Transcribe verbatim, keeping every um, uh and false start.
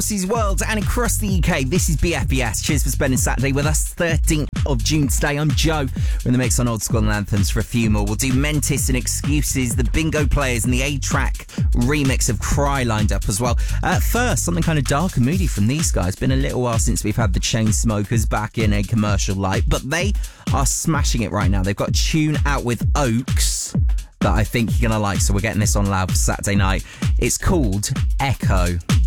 Aussie's world and across the U K. This is B F B S. Cheers for spending Saturday with us. thirteenth of June today. I'm Joe. We're in the mix on Old School and Anthems for a few more. We'll do Mentis and Excuses, the Bingo Players, and the A-Track remix of Cry lined up as well. Uh, first, something kind of dark and moody from these guys. Been a little while since we've had the Chainsmokers back in a commercial light, but they are smashing it right now. They've got a tune out with Oaks that I think you're going to like, so we're getting this on loud for Saturday night. It's called Echo.